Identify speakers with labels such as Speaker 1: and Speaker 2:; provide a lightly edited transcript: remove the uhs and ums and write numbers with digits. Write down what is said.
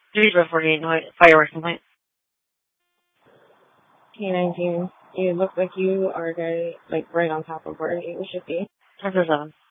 Speaker 1: 3:48 fireworks complaint.
Speaker 2: K-19. You look like you are right on top of where you should be.
Speaker 1: 10:07.